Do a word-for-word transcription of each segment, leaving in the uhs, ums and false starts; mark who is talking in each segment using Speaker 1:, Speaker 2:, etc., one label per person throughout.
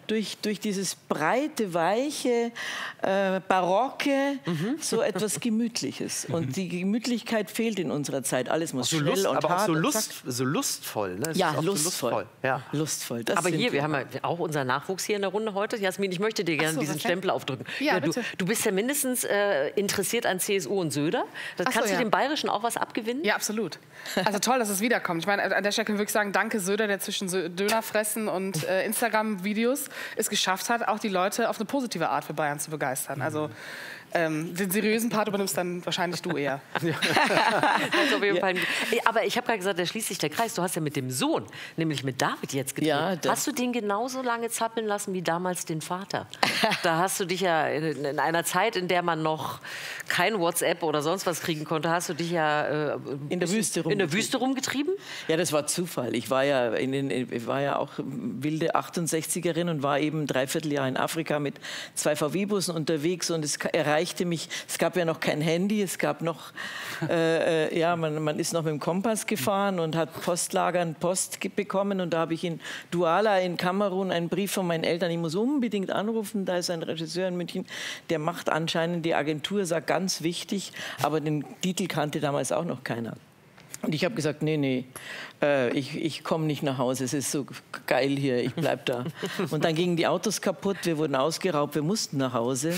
Speaker 1: durch, durch dieses breite, weiche, äh, barocke, mhm. so etwas Gemütliches. Und die Gemütlichkeit fehlt in unserer Zeit. Alles muss
Speaker 2: so
Speaker 1: schnell
Speaker 2: Lust,
Speaker 1: und
Speaker 2: aber
Speaker 1: hart
Speaker 2: auch so,
Speaker 1: und
Speaker 2: Lust, so lustvoll. Ne?
Speaker 1: Ja,
Speaker 2: so
Speaker 1: lustvoll.
Speaker 2: lustvoll. Ja.
Speaker 1: lustvoll. Das
Speaker 3: aber hier, wir
Speaker 1: wir
Speaker 3: haben ja auch unseren Nachwuchs hier in der Runde heute. Jasmin, ich möchte dir gerne
Speaker 4: so,
Speaker 3: diesen Stempel aufdrücken.
Speaker 4: Ja,
Speaker 3: ja, du,
Speaker 4: bitte.
Speaker 3: du bist ja mindestens äh, interessiert an C S U und Söder. Das
Speaker 4: Ach so,
Speaker 3: kannst du
Speaker 4: ja.
Speaker 3: dem Bayerischen auch was abgewinnen?
Speaker 4: Ja, absolut. Also toll, dass es wiederkommt. Ich meine, an der Stelle können wir wirklich sagen, danke Söder, der zwischen Sö- Dönerfressen und äh, Instagram-Videos es geschafft hat, auch die Leute auf eine positive Art für Bayern zu begeistern. Also ähm, den seriösen Part übernimmst dann wahrscheinlich du eher.
Speaker 3: Also auf jeden Fall. Aber ich habe gerade gesagt, da schließt sich der Kreis. Du hast ja mit dem Sohn, nämlich mit David jetzt gedreht.
Speaker 1: Ja, das-
Speaker 3: hast du den genauso lange zappeln lassen wie damals den Vater? Da hast du dich ja in, in einer Zeit, in der man noch kein WhatsApp oder sonst was kriegen konnte, hast du dich ja äh,
Speaker 1: In der Wüste
Speaker 3: in der
Speaker 1: rumgetrieben.
Speaker 3: Wüste rumgetrieben?
Speaker 1: Ja, das war Zufall. Ich war ja, in den, ich war ja auch wilde achtundsechzigerin und war eben ein Dreivierteljahr in Afrika mit zwei V W-Bussen unterwegs und es erreichte mich, es gab ja noch kein Handy, es gab noch, äh, äh, ja, man, man ist noch mit dem Kompass gefahren und hat Postlagern Post ge- bekommen und da habe ich in Douala in Kamerun einen Brief von meinen Eltern, ich muss unbedingt anrufen, da ist ein Regisseur in München, der macht anscheinend die Agentur, sagt ganz wichtig, aber den Titel kannte damals auch noch keiner. Und ich habe gesagt, nee, nee, äh, ich, ich komme nicht nach Hause, es ist so geil hier, ich bleib da. Und dann gingen die Autos kaputt, wir wurden ausgeraubt, wir mussten nach Hause.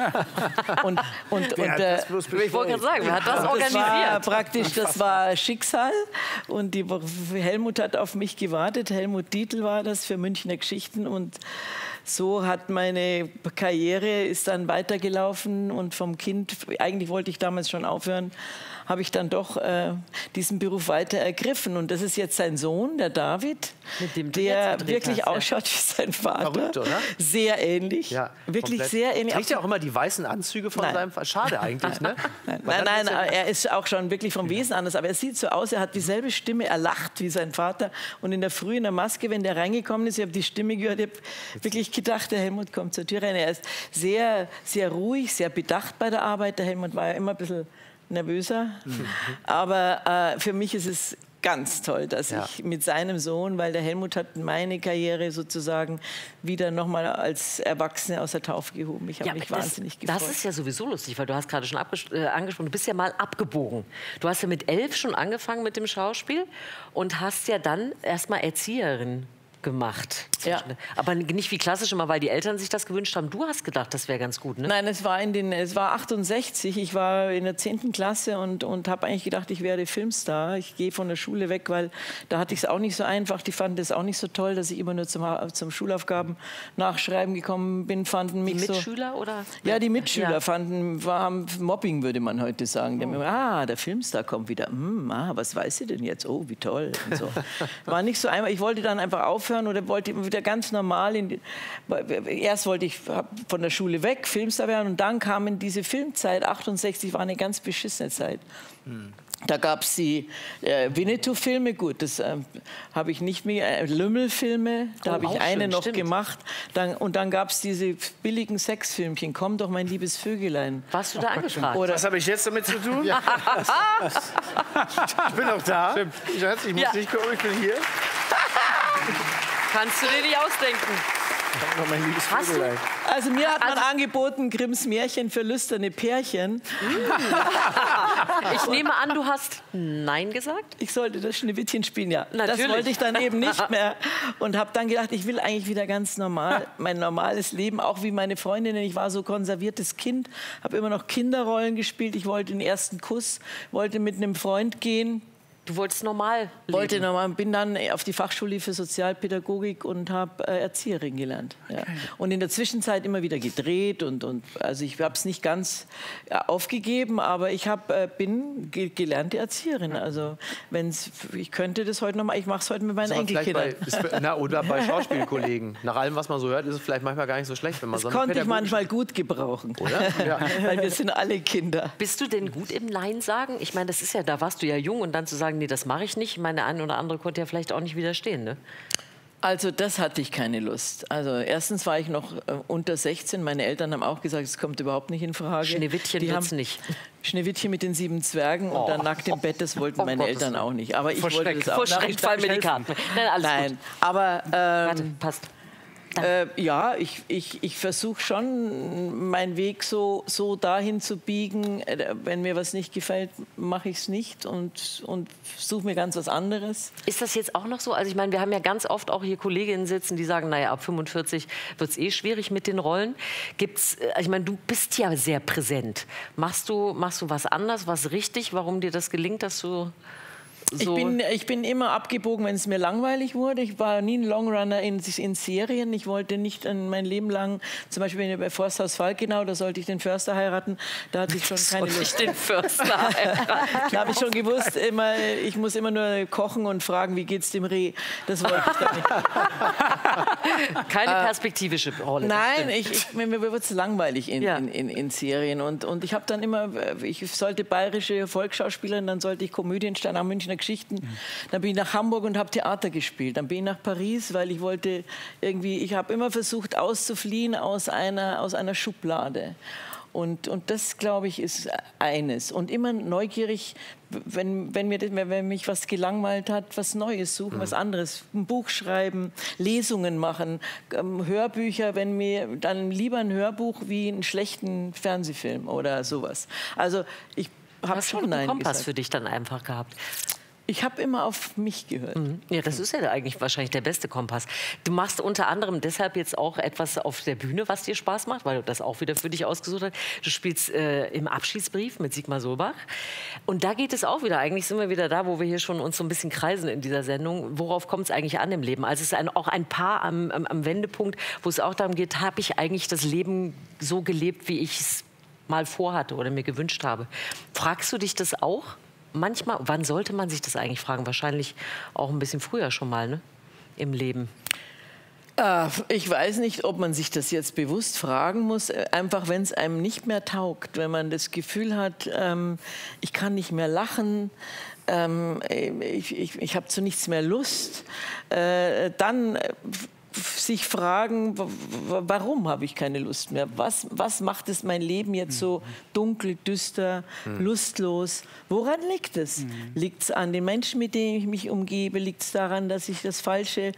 Speaker 1: Und, und, und, äh,
Speaker 3: Ich wollte gerade sagen, wer hat das
Speaker 1: das war
Speaker 3: organisiert?
Speaker 1: praktisch, das war Schicksal. Und die, Helmut hat auf mich gewartet, Helmut Dietl war das für Münchner Geschichten und so hat meine Karriere ist dann weitergelaufen und vom Kind, eigentlich wollte ich damals schon aufhören, habe ich dann doch äh, diesen Beruf weiter ergriffen. Und das ist jetzt sein Sohn, der David,
Speaker 3: Mit dem du
Speaker 1: der
Speaker 3: jetzt gedreht
Speaker 1: wirklich
Speaker 3: hast, ja.
Speaker 1: ausschaut wie sein Vater.
Speaker 2: Verrückt, oder?
Speaker 1: Sehr ähnlich.
Speaker 2: Ja,
Speaker 1: wirklich
Speaker 2: komplett.
Speaker 1: sehr ähnlich.
Speaker 2: Trägt ja auch immer die weißen Anzüge von
Speaker 1: Nein.
Speaker 2: seinem Vater. Schade eigentlich, ne?
Speaker 1: Nein,
Speaker 2: Weil
Speaker 1: nein,
Speaker 2: dann
Speaker 1: nein,
Speaker 2: ist ja-
Speaker 1: er ist auch schon wirklich vom Wesen anders. Aber er sieht so aus, er hat dieselbe Stimme, er lacht wie sein Vater. Und in der Früh in der Maske, wenn der reingekommen ist, ich habe die Stimme gehört, ich habe wirklich gedacht, der Helmut kommt zur Tür rein. Er ist sehr, sehr ruhig, sehr bedacht bei der Arbeit. Der Helmut war ja immer ein bisschen nervöser. Aber äh, für mich ist es ganz toll, dass
Speaker 2: Ja.
Speaker 1: ich mit seinem Sohn, weil der Helmut hat meine Karriere sozusagen wieder nochmal als Erwachsene aus der Taufe gehoben. Ich habe
Speaker 3: Ja,
Speaker 1: mich
Speaker 3: das,
Speaker 1: wahnsinnig gefreut.
Speaker 3: das ist ja sowieso lustig, weil du hast gerade schon abges- äh, angesprochen, du bist ja mal abgebogen. Du hast ja mit elf schon angefangen mit dem Schauspiel und hast ja dann erst mal Erzieherin gemacht.
Speaker 1: Ja.
Speaker 3: Aber nicht wie klassisch immer, weil die Eltern sich das gewünscht haben. Du hast gedacht, das wäre ganz gut, ne?
Speaker 1: Nein, es war, in den, es war achtundsechzig. Ich war in der zehnten Klasse und, und habe eigentlich gedacht, ich werde Filmstar. Ich gehe von der Schule weg, weil da hatte ich es auch nicht so einfach. Die fanden es auch nicht so toll, dass ich immer nur zum, zum Schulaufgaben nachschreiben gekommen bin. Fanden mich
Speaker 3: Die
Speaker 1: so,
Speaker 3: Mitschüler oder?
Speaker 1: ja, die Mitschüler
Speaker 3: Ja.
Speaker 1: fanden, war, haben Mobbing, würde man heute sagen. Die haben immer, ah, der Filmstar kommt wieder. Hm, ah, was weiß sie denn jetzt? Oh, wie toll. Und so. War nicht so einfach. Ich wollte dann einfach aufhören oder wollte wieder ganz normal. In die, erst wollte ich von der Schule weg, Filmstar werden und dann kam in diese Filmzeit, achtundsechzig war eine ganz beschissene Zeit. Hm. Da gab es die äh, Winnetou-Filme, gut, das äh, habe ich nicht mehr, äh, Lümmelfilme, da
Speaker 3: Oh,
Speaker 1: habe ich
Speaker 3: auch
Speaker 1: eine
Speaker 3: schön,
Speaker 1: noch
Speaker 3: stimmt.
Speaker 1: gemacht. Dann, und dann gab es diese billigen Sexfilmchen, Komm doch, mein liebes Vögelein.
Speaker 3: Warst du da angefragt?
Speaker 1: Oder
Speaker 5: Was habe ich jetzt damit zu tun? Ich bin auch da. Schatz, ich muss
Speaker 3: Ja.
Speaker 5: nicht gucken, ich bin hier.
Speaker 3: Kannst du dir nicht ausdenken.
Speaker 5: Noch mein liebes
Speaker 3: Hast du-
Speaker 5: Vögelein.
Speaker 1: Also mir hat man
Speaker 3: Also-
Speaker 1: angeboten, Grimms Märchen für lüsterne Pärchen.
Speaker 3: Ich nehme an, du hast Nein gesagt?
Speaker 1: Ich sollte das Schneewittchen spielen, ja.
Speaker 3: Natürlich.
Speaker 1: Das wollte ich dann eben nicht mehr. Und habe dann gedacht, ich will eigentlich wieder ganz normal, mein normales Leben, auch wie meine Freundinnen. Ich war so konserviertes Kind, habe immer noch Kinderrollen gespielt. Ich wollte den ersten Kuss, wollte mit einem Freund gehen.
Speaker 3: Du wolltest normal leben.
Speaker 1: Wollte normal, bin dann auf die Fachschule für Sozialpädagogik und habe äh, Erzieherin gelernt. Ja. Und in der Zwischenzeit immer wieder gedreht und, und also ich habe es nicht ganz äh, aufgegeben, aber ich hab, äh, bin ge gelernte Erzieherin. Also wenn's, ich könnte das heute noch mal, ich mache es heute mit meinen
Speaker 2: Aber vielleicht
Speaker 1: Enkelkindern.
Speaker 2: bei, ist, na, oder bei Schauspielkollegen. Nach allem, was man so hört, ist es vielleicht manchmal gar nicht so schlecht, wenn man
Speaker 1: Das
Speaker 2: so eine
Speaker 1: konnte ich
Speaker 2: pädagogische-
Speaker 1: manchmal gut gebrauchen,
Speaker 2: Oder? Ja.
Speaker 1: weil wir sind alle Kinder.
Speaker 3: Bist du denn gut im Nein sagen? Ich meine, das ist ja, da warst du ja jung und dann zu sagen, nee, das mache ich nicht. Meine eine oder andere konnte ja vielleicht auch nicht widerstehen, ne?
Speaker 1: Also das hatte ich keine Lust. Also erstens war ich noch äh, unter sechzehn. Meine Eltern haben auch gesagt, es kommt überhaupt nicht in Frage.
Speaker 3: Schneewittchen
Speaker 1: Die
Speaker 3: wird's
Speaker 1: haben
Speaker 3: nicht.
Speaker 1: Schneewittchen mit den sieben Zwergen und dann nackt im Bett, das wollten
Speaker 3: Oh,
Speaker 1: meine
Speaker 3: Gottes
Speaker 1: Eltern
Speaker 3: Willen.
Speaker 1: auch nicht. Aber ich
Speaker 3: Vor
Speaker 1: wollte
Speaker 3: Schreck,
Speaker 1: das auch.
Speaker 3: vor
Speaker 1: Darf
Speaker 3: Schreck
Speaker 1: ich- darf
Speaker 3: fallen
Speaker 1: ich
Speaker 3: mir die
Speaker 1: helfen?
Speaker 3: Karten. Nein, alles
Speaker 1: Nein,
Speaker 3: gut.
Speaker 1: aber ähm,
Speaker 3: Warte, passt.
Speaker 1: Äh, ja, ich, ich, ich versuche schon, meinen Weg so, so dahin zu biegen. Äh, wenn mir was nicht gefällt, mache ich es nicht und, und suche mir ganz was anderes.
Speaker 3: Ist das jetzt auch noch so? Also ich meine, wir haben ja ganz oft auch hier Kolleginnen sitzen, die sagen, naja, ab fünfundvierzig wird es eh schwierig mit den Rollen. Gibt's, ich meine, du bist ja sehr präsent. Machst du, machst du was anders, was richtig, warum dir das gelingt, dass du... So.
Speaker 1: Ich, bin, ich bin immer abgebogen, wenn es mir langweilig wurde. Ich war nie ein Longrunner in, in Serien. Ich wollte nicht in mein Leben lang, zum Beispiel bei Forsthaus Falkenau, da sollte ich den Förster heiraten. Da hatte ich schon keine
Speaker 3: Lust.
Speaker 1: Lust.
Speaker 3: Ich den Förster heiraten.
Speaker 1: Da habe ich schon gewusst, immer, ich muss immer nur kochen und fragen, wie geht's dem Reh. Das wollte ich dann nicht.
Speaker 3: Keine perspektivische Rolle.
Speaker 1: Nein, ich, ich, mir, mir wird es langweilig in,
Speaker 3: Ja.
Speaker 1: in, in, in Serien. Und, und ich habe dann immer, ich sollte bayerische Volksschauspielerin, dann sollte ich Komödienstern am Münchner Geschichten. Dann bin ich nach Hamburg und habe Theater gespielt. Dann bin ich nach Paris, weil ich wollte irgendwie, ich habe immer versucht auszufliehen aus einer, aus einer Schublade. Und, und das, glaube ich, ist eines. Und immer neugierig, wenn, wenn, mir, wenn mich was gelangweilt hat, was Neues suchen, mhm. was anderes. Ein Buch schreiben, Lesungen machen, ähm, Hörbücher, wenn mir dann lieber ein Hörbuch wie einen schlechten Fernsehfilm oder sowas. Also ich habe schon Nein
Speaker 3: einen Kompass
Speaker 1: gesagt.
Speaker 3: für dich dann einfach gehabt.
Speaker 1: Ich habe immer auf mich gehört.
Speaker 3: Mhm. Ja, das ist ja eigentlich wahrscheinlich der beste Kompass. Du machst unter anderem deshalb jetzt auch etwas auf der Bühne, was dir Spaß macht, weil du das auch wieder für dich ausgesucht hast. Du spielst äh, im Abschiedsbrief mit Sigmar Solbach. Und da geht es auch wieder, eigentlich sind wir wieder da, wo wir hier schon uns so ein bisschen kreisen in dieser Sendung. Worauf kommt es eigentlich an im Leben? Also es ist ein, auch ein Paar am, am, am Wendepunkt, wo es auch darum geht, habe ich eigentlich das Leben so gelebt, wie ich es mal vorhatte oder mir gewünscht habe. Fragst du dich das auch? Manchmal, wann sollte man sich das eigentlich fragen? Wahrscheinlich auch ein bisschen früher schon mal, ne? Im Leben.
Speaker 1: Äh, ich weiß nicht, ob man sich das jetzt bewusst fragen muss. Einfach, wenn es einem nicht mehr taugt, wenn man das Gefühl hat, ähm, ich kann nicht mehr lachen, ähm, ich, ich, ich habe zu nichts mehr Lust, äh, dann sich fragen, warum habe ich keine Lust mehr? Was, was macht es mein Leben jetzt so dunkel, düster, mhm. lustlos? Woran liegt es? Mhm. Liegt es an den Menschen, mit denen ich mich umgebe? Liegt es daran, dass ich das Falsche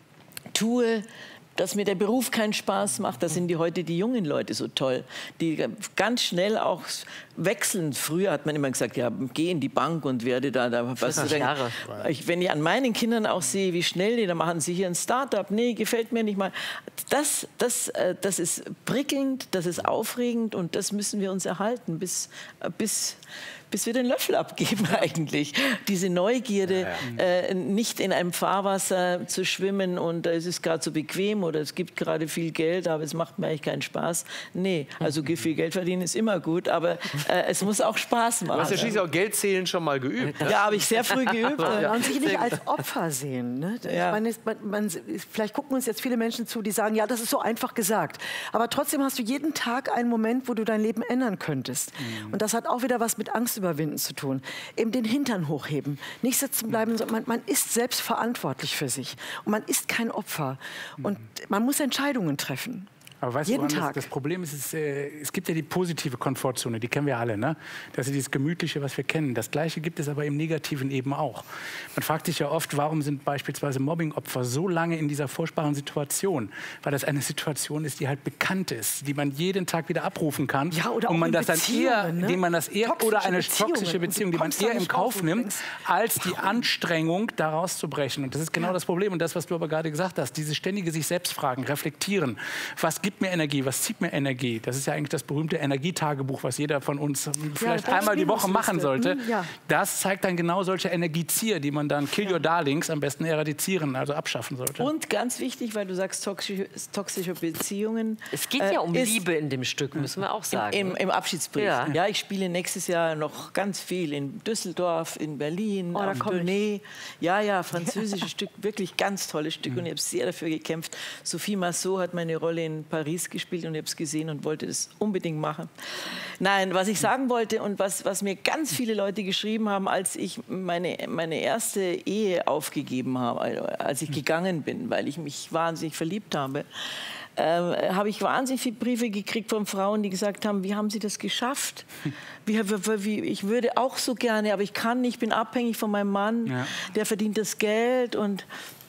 Speaker 1: tue? Dass mir der Beruf keinen Spaß macht? Da sind die heute die jungen Leute so toll, die ganz schnell auch wechseln. Früher hat man immer gesagt, ja, geh in die Bank und werde da, da was du
Speaker 3: Jahre.
Speaker 1: Ich, wenn ich an meinen Kindern auch sehe, wie schnell die, da machen sie hier ein Start-up, nee, gefällt mir nicht mal. Das, das, das ist prickelnd, das ist aufregend und das müssen wir uns erhalten, bis, bis, bis wir den Löffel abgeben eigentlich. Diese Neugierde, ja, ja. Äh, nicht in einem Fahrwasser zu schwimmen und äh, es ist gerade so bequem oder es gibt gerade viel Geld, aber es macht mir eigentlich keinen Spaß. Nee, also viel Geld verdienen ist immer gut, aber äh, es muss auch Spaß machen.
Speaker 2: Du hast ja schließlich auch Geldzählen schon mal geübt.
Speaker 1: Ja, habe ich sehr früh geübt.
Speaker 6: Ja. Und sich nicht als Opfer sehen. Ne?
Speaker 1: Ja.
Speaker 6: Ich meine, man, man, vielleicht gucken uns jetzt viele Menschen zu, die sagen, ja, das ist so einfach gesagt. Aber trotzdem hast du jeden Tag einen Moment, wo du dein Leben ändern könntest. Mhm. Und das hat auch wieder was mit Angst überwinden zu tun. Eben den Hintern hochheben, nicht sitzen bleiben. Man, man ist selbst verantwortlich für sich. Und man ist kein Opfer. Und man muss Entscheidungen treffen.
Speaker 7: Aber weißt
Speaker 6: Jeden
Speaker 7: du,
Speaker 6: Tag.
Speaker 7: Das, das Problem ist, es, äh, es gibt ja die positive Komfortzone, die kennen wir alle, ne? Das ist dieses Gemütliche, was wir kennen. Das Gleiche gibt es aber im Negativen eben auch. Man fragt sich ja oft, warum sind beispielsweise Mobbingopfer so lange in dieser furchtbaren Situation? Weil das eine Situation ist, die halt bekannt ist, die man jeden Tag wieder abrufen kann.
Speaker 6: Ja, oder
Speaker 7: und
Speaker 6: auch
Speaker 7: man
Speaker 6: in
Speaker 7: das dann eher,
Speaker 6: Beziehungen, ne?
Speaker 7: indem man das eher
Speaker 6: Toxische
Speaker 7: oder eine
Speaker 6: Beziehungen.
Speaker 7: toxische Beziehung,
Speaker 6: Und
Speaker 7: die
Speaker 6: du
Speaker 7: man
Speaker 6: kommst da
Speaker 7: eher im
Speaker 6: nicht
Speaker 7: Kauf
Speaker 6: raus und
Speaker 7: nimmt,
Speaker 6: denkst,
Speaker 7: als die Anstrengung, da rauszubrechen. Und das ist genau
Speaker 6: Ja.
Speaker 7: das Problem. Und das, was du aber gerade gesagt hast, dieses ständige sich selbst fragen, reflektieren. Was gibt mir Energie? Was zieht mir Energie? Das ist ja eigentlich das berühmte Energietagebuch, was jeder von uns vielleicht
Speaker 6: Ja,
Speaker 7: einmal die Woche machen sollte.
Speaker 6: Hm, ja.
Speaker 7: Das zeigt dann genau solche Energiezieher, die man dann Kill Your Darlings am besten eradizieren, also abschaffen sollte.
Speaker 1: Und ganz wichtig, weil du sagst, toxische, toxische Beziehungen.
Speaker 3: Es geht ja um
Speaker 1: äh, ist
Speaker 3: Liebe in dem Stück, müssen wir auch sagen.
Speaker 1: Im, im Abschiedsbrief.
Speaker 3: Ja.
Speaker 1: Ja. Ich spiele nächstes Jahr noch ganz viel in Düsseldorf, in Berlin,
Speaker 6: Oh, da
Speaker 1: auf
Speaker 6: komm ich.
Speaker 1: Tournee. Ja, ja, französisches Stück, wirklich ganz tolles Stück. Und ich habe sehr dafür gekämpft. Sophie Massot hat meine Rolle in Paris gespielt und ich habe es gesehen und wollte das unbedingt machen. Nein, was ich sagen wollte und was, was mir ganz viele Leute geschrieben haben, als ich meine, meine erste Ehe aufgegeben habe, als ich gegangen bin, weil ich mich wahnsinnig verliebt habe, äh, habe ich wahnsinnig viele Briefe gekriegt von Frauen, die gesagt haben, wie haben Sie das geschafft? Wie, wie, ich würde auch so gerne, aber ich kann nicht, ich bin abhängig von meinem Mann, ja. Der verdient das Geld und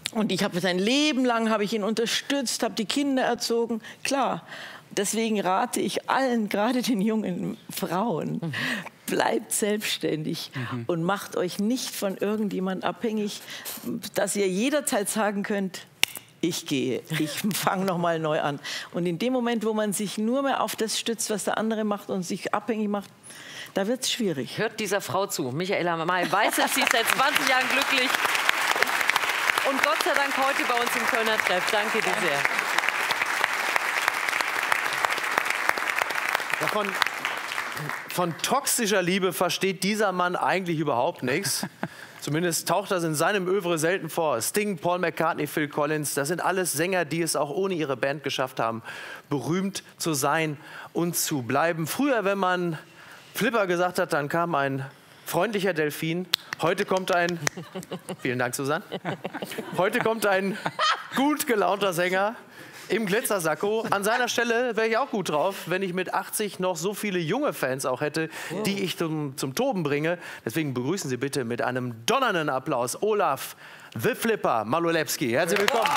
Speaker 1: Und ich habe sein Leben lang habe ich ihn unterstützt, habe die Kinder erzogen. Klar, deswegen rate ich allen, gerade den jungen Frauen, mhm. bleibt selbstständig mhm. und macht euch nicht von irgendjemand abhängig, dass ihr jederzeit sagen könnt, ich gehe, ich fange noch mal neu an. Und in dem Moment, wo man sich nur mehr auf das stützt, was der andere macht und sich abhängig macht, da wird es schwierig.
Speaker 3: Hört dieser Frau zu. Michaela May weiß es, sie ist seit zwanzig Jahren glücklich. Und Gott sei Dank heute bei uns im Kölner Treff. Danke dir sehr.
Speaker 2: Ja, von, von toxischer Liebe versteht dieser Mann eigentlich überhaupt nichts. Zumindest taucht das in seinem Övre selten vor. Sting, Paul McCartney, Phil Collins, das sind alles Sänger, die es auch ohne ihre Band geschafft haben, berühmt zu sein und zu bleiben. Früher, wenn man Flipper gesagt hat, dann kam ein freundlicher Delfin. Heute kommt ein, vielen Dank, Susanne. Heute kommt ein gut gelaunter Sänger im Glitzersacko. An seiner Stelle wäre ich auch gut drauf, wenn ich mit achtzig noch so viele junge Fans auch hätte, die ich zum, zum Toben bringe. Deswegen begrüßen Sie bitte mit einem donnernden Applaus Olaf The Flipper Malolewski. Herzlich willkommen.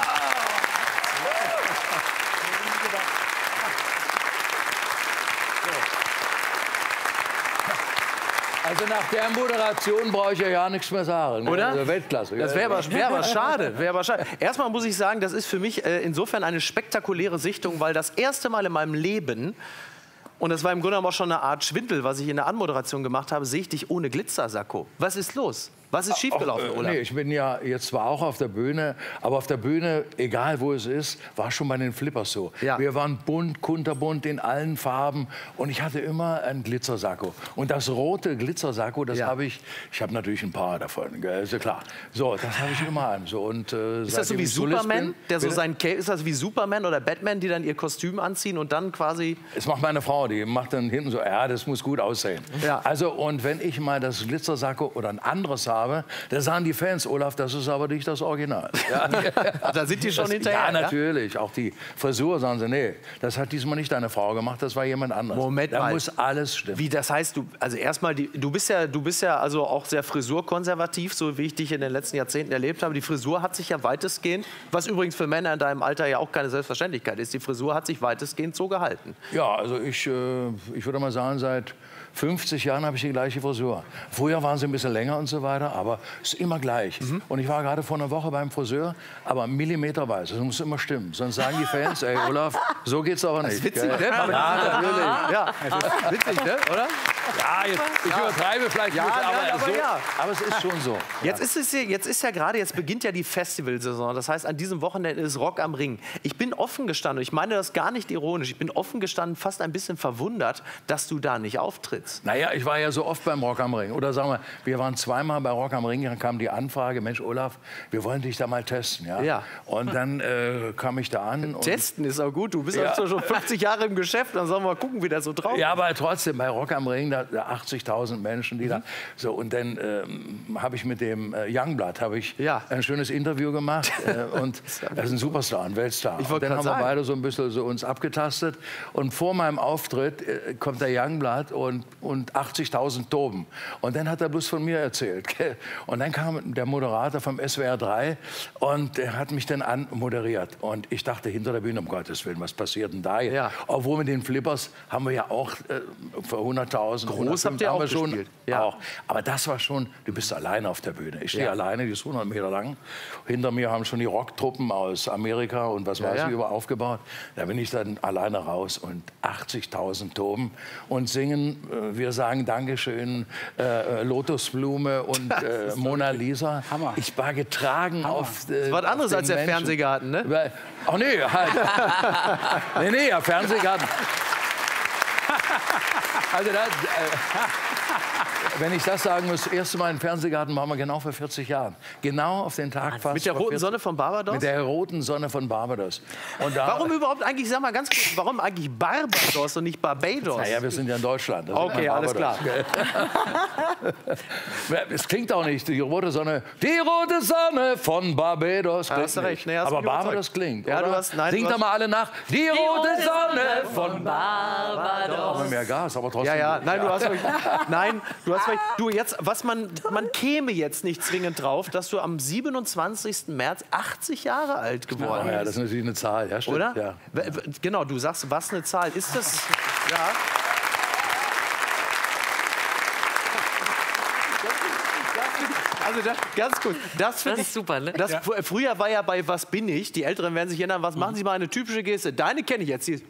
Speaker 8: Also nach der Moderation brauche ich ja ja nichts mehr sagen.
Speaker 2: Oder?
Speaker 8: Also Weltklasse.
Speaker 2: Das wäre aber, wär aber schade. Wär aber schade. Erstmal muss ich sagen, das ist für mich äh, insofern eine spektakuläre Sichtung, weil das erste Mal in meinem Leben, und das war im Grunde genommen auch schon eine Art Schwindel, was ich in der Anmoderation gemacht habe, sehe ich dich ohne Glitzersacko. Was ist los? Was ist schiefgelaufen,
Speaker 8: Ach, äh,
Speaker 2: Olaf?
Speaker 8: Nee, ich bin ja jetzt zwar auch auf der Bühne, aber auf der Bühne, egal wo es ist, war schon bei den Flippers so.
Speaker 2: Ja.
Speaker 8: Wir waren bunt, kunterbunt in allen Farben und ich hatte immer einen Glitzersacko. Und das rote Glitzersacko, das
Speaker 2: Ja.
Speaker 8: habe ich, ich habe natürlich ein paar davon, gell, ist ja klar. So, das habe ich immer an. So, und, äh,
Speaker 2: Ist das so wie Superman, der so sein Cape, ist das wie Superman oder Batman, die dann ihr Kostüm anziehen und dann quasi...
Speaker 8: Es macht meine Frau, die macht dann hinten so, ja, das muss gut aussehen.
Speaker 2: Ja.
Speaker 8: Also, und wenn ich mal das Glitzersacko oder ein anderes habe, da sagen die Fans, Olaf, das ist aber nicht das Original. Ja.
Speaker 2: Da sind die schon
Speaker 8: das,
Speaker 2: hinterher.
Speaker 8: Ja, natürlich. Auch die Frisur sagen sie, nee, das hat diesmal nicht deine Frau gemacht, das war jemand anderes.
Speaker 2: Moment
Speaker 8: da
Speaker 2: mal.
Speaker 8: muss alles stimmen.
Speaker 2: Wie, das heißt, du, also erstmal, die, du bist ja, du bist ja also auch sehr frisurkonservativ, so wie ich dich in den letzten Jahrzehnten erlebt habe. Die Frisur hat sich ja weitestgehend, was übrigens für Männer in deinem Alter ja auch keine Selbstverständlichkeit ist, die Frisur hat sich weitestgehend so gehalten.
Speaker 8: Ja, also ich, äh, ich würde mal sagen, seit fünfzig Jahren habe ich die gleiche Frisur. Früher waren sie ein bisschen länger und so weiter, aber es ist immer gleich. Mhm. Und ich war gerade vor einer Woche beim Friseur, aber millimeterweise, das muss immer stimmen. Sonst sagen die Fans, ey Olaf, so geht's aber nicht.
Speaker 2: Das ist witzig,
Speaker 8: gell?
Speaker 2: ne?
Speaker 8: Ja, natürlich.
Speaker 2: Ja, witzig, ne? Oder?
Speaker 8: Ja, jetzt, ich übertreibe vielleicht
Speaker 2: Ja,
Speaker 8: ein bisschen,
Speaker 2: nein,
Speaker 8: aber,
Speaker 2: aber
Speaker 8: so,
Speaker 2: ja.
Speaker 8: aber es ist schon so.
Speaker 2: Jetzt ist es ja, jetzt ist ja gerade, jetzt beginnt ja die Festivalsaison. Das heißt, an diesem Wochenende ist Rock am Ring. Ich bin offen gestanden, ich meine das gar nicht ironisch, ich bin offen gestanden, fast ein bisschen verwundert, dass du da nicht auftrittst.
Speaker 8: Naja, ich war ja so oft beim Rock am Ring. Oder sagen wir, wir waren zweimal bei Rock am Ring, dann kam die Anfrage, Mensch Olaf, wir wollen dich da mal testen. Ja?
Speaker 2: Ja.
Speaker 8: Und dann äh, kam ich da an. Und
Speaker 2: Testen ist auch gut, du bist
Speaker 8: Ja.
Speaker 2: ja schon fünfzig Jahre im Geschäft, dann sollen wir mal gucken, wie der so drauf ist.
Speaker 8: Ja, aber trotzdem, bei Rock am Ring, da, da achtzigtausend Menschen, die
Speaker 2: Mhm.
Speaker 8: da... So, und dann ähm, habe ich mit dem äh, Youngblood habe ich
Speaker 2: Ja.
Speaker 8: ein schönes Interview gemacht. Äh, und er ist ein Superstar, ein Weltstar.
Speaker 2: Ich
Speaker 8: Und
Speaker 2: wollte
Speaker 8: dann haben
Speaker 2: grad
Speaker 8: wir
Speaker 2: sagen.
Speaker 8: beide so ein bisschen so uns abgetastet. Und vor meinem Auftritt äh, kommt der Youngblood und, und achtzigtausend toben. Und dann hat er bloß von mir erzählt. Gell? Und dann kam der Moderator vom S W R drei und der hat mich dann anmoderiert. Und ich dachte hinter der Bühne, um Gottes Willen, was passiert denn da jetzt?
Speaker 2: Ja.
Speaker 8: Obwohl mit den Flippers haben wir ja auch äh, für hunderttausend.
Speaker 2: Groß habt ihr
Speaker 8: haben
Speaker 2: auch
Speaker 8: wir schon
Speaker 2: gespielt. Ja.
Speaker 8: Auch. Aber das war schon, du bist alleine auf der Bühne. Ich stehe
Speaker 2: Ja.
Speaker 8: alleine, die ist hundert Meter lang. Hinter mir haben schon die Rocktruppen aus Amerika und was weiß
Speaker 2: ja.
Speaker 8: ich über aufgebaut. Da bin ich dann alleine raus und achtzigtausend toben und singen, äh, wir sagen Dankeschön, äh, Lotusblume und äh, Mona Lisa.
Speaker 7: Hammer.
Speaker 8: Ich war getragen auf äh,
Speaker 2: Das war was anderes
Speaker 8: auf
Speaker 2: als
Speaker 8: den
Speaker 2: der
Speaker 8: Menschen.
Speaker 2: Fernsehgarten, ne?
Speaker 8: Weil- Ach nee, halt. nee, nee, ja, Fernsehgarten. Also das, äh, wenn ich das sagen muss, das erste Mal im Fernsehgarten waren wir genau vor vierzig Jahren. Genau auf den Tag fast.
Speaker 2: Mit der
Speaker 8: vor
Speaker 2: roten
Speaker 8: vierzig
Speaker 2: Sonne von Barbados?
Speaker 8: Mit der roten Sonne von Barbados. Und da,
Speaker 2: Warum überhaupt eigentlich, sag mal ganz kurz, warum eigentlich Barbados und nicht Barbados?
Speaker 8: Naja, wir sind ja in Deutschland. Das ist
Speaker 2: Okay,
Speaker 8: immer
Speaker 2: alles klar.
Speaker 8: Es klingt auch nicht, die rote Sonne, die rote Sonne von Barbados.
Speaker 2: Ja,
Speaker 8: Klingt
Speaker 2: hast du recht.
Speaker 8: nicht.
Speaker 2: Nee, hast
Speaker 8: aber
Speaker 2: mich überzeugt.
Speaker 8: Barbados klingt,
Speaker 2: Ja, du
Speaker 8: oder?
Speaker 2: hast- nein, du
Speaker 8: Singt
Speaker 2: hast-
Speaker 8: doch mal alle nach. Die, rote Sonne von
Speaker 3: Barbados.
Speaker 8: Barbados. Mehr Gas, aber trotzdem.
Speaker 2: Ja, ja,
Speaker 8: gut.
Speaker 2: nein, du hast, nein, du Du hast vielleicht, du jetzt, was man, man käme jetzt nicht zwingend drauf, dass du am siebenundzwanzigsten März achtzig Jahre alt geworden
Speaker 8: Oh
Speaker 2: bist.
Speaker 8: ja, das ist natürlich eine Zahl, ja, stimmt.
Speaker 2: Oder?
Speaker 8: Ja.
Speaker 2: W- w- Genau, du sagst, was eine Zahl ist das? Ja. Also das, ganz kurz, das finde
Speaker 3: Das
Speaker 2: ich
Speaker 3: ist super, ne?
Speaker 2: Das, fr- Früher war ja bei Was bin ich? Die Älteren werden sich erinnern, was machen Sie mal eine typische Geste? Deine kenne ich jetzt. Die ist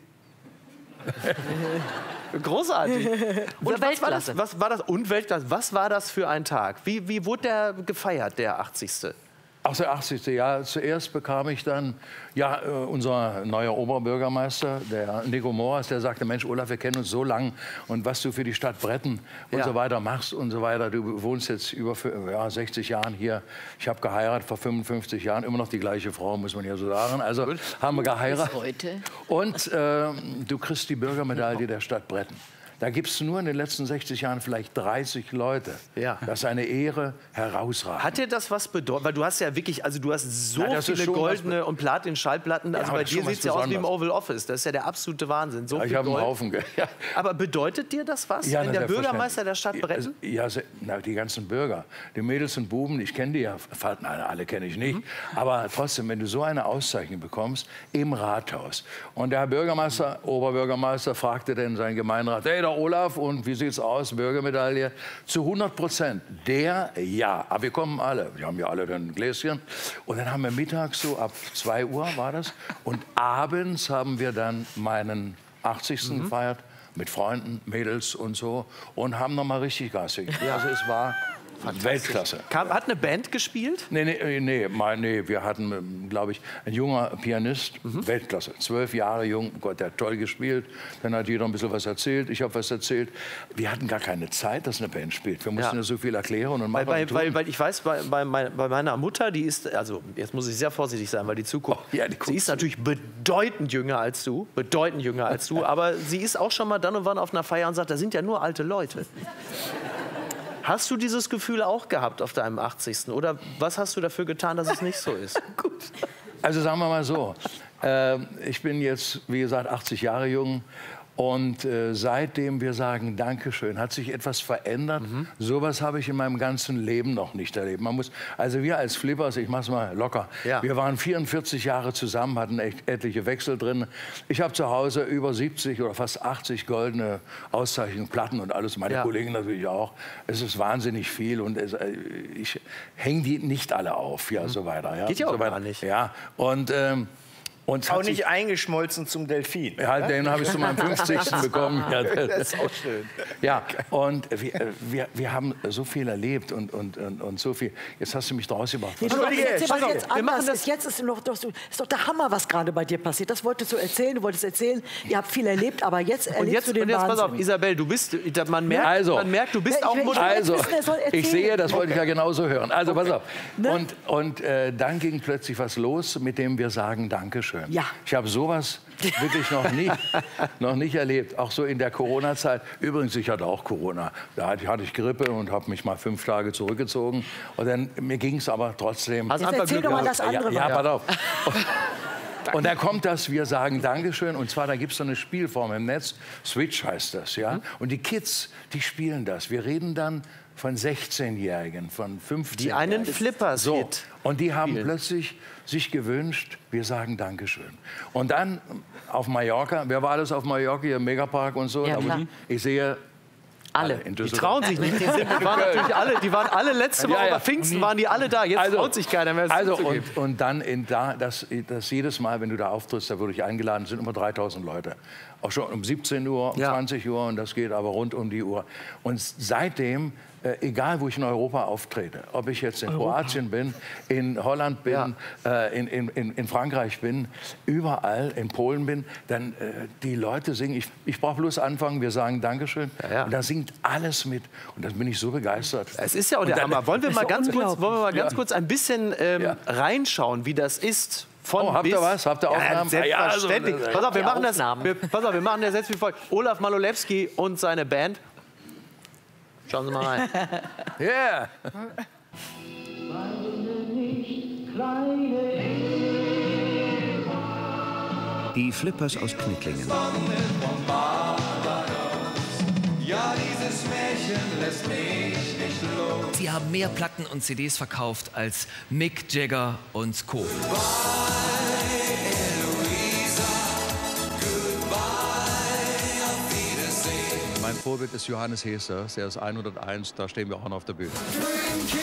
Speaker 2: großartig. Und was war, das, was war das? Und Weltklasse. Was war das für ein Tag? Wie, wie wurde der gefeiert, der achtzigste?
Speaker 8: Ach, der achtzigste Ja, zuerst bekam ich dann, ja, äh, unser neuer Oberbürgermeister, der Nico Moras, der sagte, Mensch, Olaf, wir kennen uns so lang und was du für die Stadt Bretten und
Speaker 2: Ja.
Speaker 8: so weiter machst und so weiter. Du wohnst jetzt über ja, sechzig Jahren hier. Ich habe geheiratet vor fünfundfünfzig Jahren, immer noch die gleiche Frau, muss man ja so sagen. Also haben wir geheiratet.
Speaker 1: Heute.
Speaker 8: Und äh, du kriegst die Bürgermedaille der Stadt Bretten. Da gibt es nur in den letzten sechzig Jahren vielleicht dreißig Leute.
Speaker 2: Ja.
Speaker 8: Das ist eine Ehre, herausragend.
Speaker 2: Hat dir das was bedeutet? Weil du hast ja wirklich, also du hast so
Speaker 8: Ja, das ist
Speaker 2: viele
Speaker 8: schon
Speaker 2: goldene und Platin-Schallplatten. Also
Speaker 8: aber
Speaker 2: bei
Speaker 8: das ist
Speaker 2: dir
Speaker 8: schon was
Speaker 2: sieht es ja aus wie im
Speaker 8: Besonderes.
Speaker 2: Oval Office. Das ist ja der absolute Wahnsinn. So
Speaker 8: Ja,
Speaker 2: viel
Speaker 8: ich habe einen
Speaker 2: Gold.
Speaker 8: Haufen. Geld. Ja.
Speaker 2: Aber bedeutet dir das was,
Speaker 8: Ja,
Speaker 2: wenn
Speaker 8: na,
Speaker 2: der
Speaker 8: selbstverständlich.
Speaker 2: Bürgermeister der Stadt Bretten?
Speaker 8: Also, ja, se- na, die ganzen Bürger, die Mädels und Buben, ich kenne die ja, fa- nein, alle kenne ich nicht,
Speaker 2: Mhm.
Speaker 8: aber trotzdem, wenn du so eine Auszeichnung bekommst im Rathaus und der Herr Bürgermeister, Oberbürgermeister fragte dann seinen Gemeinderat, hey, der Olaf, und wie sieht's aus, Bürgermedaille? Zu hundert Prozent, der ja, aber wir kommen alle, wir haben ja alle dann ein Gläschen und dann haben wir mittags so ab zwei Uhr war das und abends haben wir dann meinen achtzigsten
Speaker 2: Mhm.
Speaker 8: gefeiert mit Freunden, Mädels und so und haben noch mal richtig Gas gegeben. Also es war Weltklasse.
Speaker 2: Kam, hat eine Band gespielt?
Speaker 8: Nee, nee, nee, mal, nee, wir hatten, glaube ich, ein junger Pianist, Weltklasse, zwölf Jahre jung, Gott, der hat toll gespielt. Dann hat jeder ein bisschen was erzählt, ich habe was erzählt. Wir hatten gar keine Zeit, dass eine Band spielt. Wir mussten
Speaker 2: Ja.
Speaker 8: ja so viel erklären und
Speaker 2: Weil,
Speaker 8: machen
Speaker 2: weil,
Speaker 8: und tun.
Speaker 2: weil, weil ich weiß, bei, bei, mein- bei meiner Mutter, die ist, also jetzt muss ich sehr vorsichtig sein, weil die zuguckt.
Speaker 8: Oh, ja, die guckt
Speaker 2: sie ist natürlich bedeutend jünger als du, bedeutend jünger als du, aber sie ist auch schon mal dann und wann auf einer Feier und sagt, da sind ja nur alte Leute. Hast du dieses Gefühl auch gehabt auf deinem achtzigsten? Oder was hast du dafür getan, dass es nicht so ist? Gut.
Speaker 8: Also sagen wir mal so, äh, ich bin jetzt, wie gesagt, achtzig Jahre jung. Und äh, seitdem wir sagen Dankeschön, hat sich etwas verändert.
Speaker 2: Mhm.
Speaker 8: Sowas habe ich in meinem ganzen Leben noch nicht erlebt. Man muss, also wir als Flippers, ich mache es mal locker,
Speaker 2: Ja.
Speaker 8: wir waren vierundvierzig Jahre zusammen, hatten echt etliche Wechsel drin. Ich habe zu Hause über siebzig oder fast achtzig goldene Auszeichnungen, Platten und alles, meine
Speaker 2: Ja.
Speaker 8: Kollegen natürlich auch. Es ist wahnsinnig viel und es, äh, ich hänge die nicht alle auf, ja, so weiter. Ja,
Speaker 2: Geht ja auch
Speaker 8: so weiter.
Speaker 2: gar nicht.
Speaker 8: Ja, und... Ähm, und es
Speaker 5: Auch
Speaker 8: hat sich-
Speaker 5: nicht eingeschmolzen zum Delfin.
Speaker 8: ja, den habe ich zu meinem fünfzigsten bekommen. Ja,
Speaker 5: Das ist auch schön.
Speaker 8: ja, und wir, wir, wir haben so viel erlebt und, und, und, und so viel. Jetzt hast du mich draus gebracht.
Speaker 6: Nee, du
Speaker 5: Entschuldige,
Speaker 6: erzähl, was
Speaker 5: Entschuldige.
Speaker 6: jetzt anders ist. Jetzt ist noch, doch, so- ist doch der Hammer, was gerade bei dir passiert. Das wolltest du erzählen. Du wolltest erzählen, ihr habt viel erlebt, aber jetzt erlebst
Speaker 2: Und jetzt,
Speaker 6: du den
Speaker 2: und jetzt pass auf,
Speaker 6: Wahnsinn.
Speaker 2: Isabel, du bist, man merkt,
Speaker 8: Also.
Speaker 2: man merkt du bist
Speaker 6: Ja, ich
Speaker 2: auch
Speaker 6: will- ich
Speaker 2: Mutter.
Speaker 6: will-
Speaker 8: Also,
Speaker 6: wissen, er soll erzählen.
Speaker 8: ich sehe, das wollte ich ja genauso hören. Also, pass auf.
Speaker 6: Ne?
Speaker 8: Und, und äh, dann ging plötzlich was los, mit dem wir sagen Dankeschön.
Speaker 6: Ja.
Speaker 8: Ich habe sowas wirklich noch nie, noch nicht erlebt. Auch so in der Corona-Zeit. Übrigens, ich hatte auch Corona. Da hatte hatte ich Grippe und habe mich mal fünf Tage zurückgezogen. Und dann, mir ging es aber trotzdem...
Speaker 2: Hast
Speaker 6: Jetzt
Speaker 2: einfach
Speaker 6: erzähl
Speaker 2: Glück
Speaker 6: doch mal
Speaker 2: gehabt.
Speaker 6: das andere.
Speaker 8: Ja, ja,
Speaker 6: mal.
Speaker 8: pass auf. Und dann kommt das, wir sagen Dankeschön. Und zwar, da gibt es so eine Spielform im Netz, Switch heißt das, ja. Und die Kids, die spielen das. Wir reden dann von sechzehnjährigen, von fünfzehnjährigen.
Speaker 2: Die einen Flippers
Speaker 8: So,
Speaker 2: Hit
Speaker 8: und die haben
Speaker 2: spielen.
Speaker 8: plötzlich sich gewünscht, wir sagen Dankeschön. Und dann auf Mallorca, wer war alles auf Mallorca, hier im Megapark und so?
Speaker 3: Ja,
Speaker 8: Da-
Speaker 3: klar.
Speaker 8: ich sehe
Speaker 3: Alle.
Speaker 8: in
Speaker 2: Die
Speaker 8: Düsseldorf.
Speaker 2: trauen sich nicht. Die, sind, die, waren natürlich alle, die waren alle letzte Woche
Speaker 8: Ja, ja.
Speaker 2: bei Pfingsten, waren die alle da. Jetzt
Speaker 8: Also-
Speaker 2: traut sich keiner mehr, es
Speaker 8: Also
Speaker 2: zuzugeben.
Speaker 8: und, und dann in da, das, das jedes Mal, wenn du da auftrittst, da wurde ich eingeladen, sind immer dreitausend Leute. Auch schon um siebzehn Uhr, um
Speaker 2: Ja.
Speaker 8: zwanzig Uhr und das geht aber rund um die Uhr. Und seitdem, äh, egal wo ich in Europa auftrete, ob ich jetzt in Kroatien bin, in Holland bin, äh, in, in, in, in Frankreich bin, überall in Polen bin, dann äh, die Leute singen, ich, ich brauche bloß anfangen, wir sagen Dankeschön.
Speaker 2: Ja, ja.
Speaker 8: Und da singt alles mit. Und dann bin ich so begeistert.
Speaker 2: Es ist ja auch
Speaker 8: Und
Speaker 2: der
Speaker 8: dann-
Speaker 2: Hammer. Wollen wir mal
Speaker 6: ist
Speaker 2: ganz kurz,
Speaker 6: unglaublich.
Speaker 2: wollen wir mal ganz
Speaker 8: Ja.
Speaker 2: kurz ein bisschen ähm,
Speaker 8: Ja.
Speaker 2: reinschauen, wie das ist? Von
Speaker 8: Oh, habt ihr
Speaker 2: bis.
Speaker 8: was? Habt ihr Aufnahmen?
Speaker 2: Ja,
Speaker 8: Ah, ja, also,
Speaker 2: selbstverständlich.
Speaker 8: äh,
Speaker 2: pass auf, wir
Speaker 3: die
Speaker 2: machen das.
Speaker 3: Aufnahmen.
Speaker 2: Wir, pass auf, wir machen das jetzt wie folgt. Olaf Malolewski und seine Band. Schauen Sie mal rein.
Speaker 8: Yeah.
Speaker 9: Die Flippers aus Knittlingen. Ja, dieses Märchen lässt mich nicht los.
Speaker 10: Sie haben mehr Platten und C Ds verkauft als Mick Jagger und Co.
Speaker 11: Mein Vorbild ist Johannes Heser, der ist hunderteins, da stehen wir auch noch auf der Bühne.